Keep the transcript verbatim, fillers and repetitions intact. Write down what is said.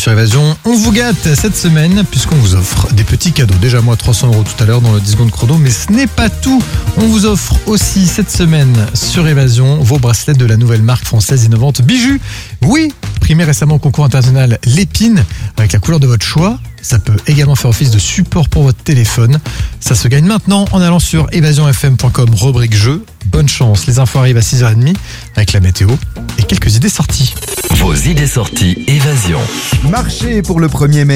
sur Évasion. On vous gâte cette semaine puisqu'on vous offre des petits cadeaux. Déjà moi trois cents euros tout à l'heure dans le dix secondes chrono, mais ce n'est pas tout. On vous offre aussi cette semaine sur Évasion vos bracelets de la nouvelle marque française innovante Bijou. Oui, primé récemment au concours international Lépine avec la couleur de votre choix. Ça peut également faire office de support pour votre téléphone. Ça se gagne maintenant en allant sur évasion f m point com, rubrique jeu. Bonne chance, les infos arrivent à six heures trente avec la météo et quelques idées sorties. Vos idées sorties Évasion. Marché pour le premier mai.